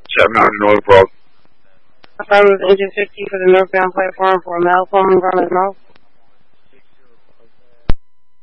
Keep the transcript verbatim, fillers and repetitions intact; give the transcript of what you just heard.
seven hundred North Broad. Affirmative, engine fifty for the northbound platform for a malforming from his mouth.